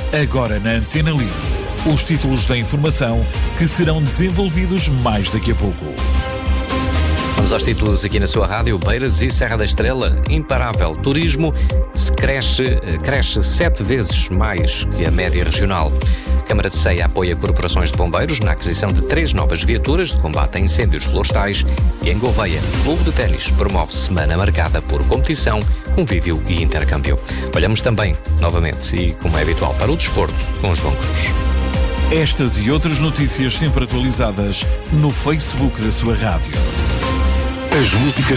Agora na Antena Livre, os títulos da informação que serão desenvolvidos mais daqui a pouco. Vamos aos títulos aqui na sua rádio. Beiras e Serra da Estrela, imparável. Turismo cresce 7 vezes mais que a média regional. Câmara de Ceia apoia corporações de bombeiros na aquisição de 3 novas viaturas de combate a incêndios florestais. E em Gouveia, Clube de Ténis promove semana marcada por competição, convívio e intercâmbio. Olhamos também, novamente, e como é habitual, para o desporto com João Cruz. Estas e outras notícias sempre atualizadas no Facebook da sua rádio. As músicas